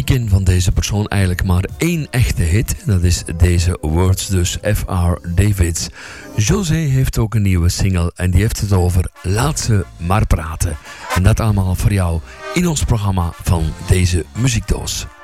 ken van deze persoon eigenlijk maar één echte hit. En dat is deze Words, dus F.R. Davids. José heeft ook een nieuwe single en die heeft het over Laat ze maar praten. En dat allemaal voor jou in ons programma van deze muziekdoos.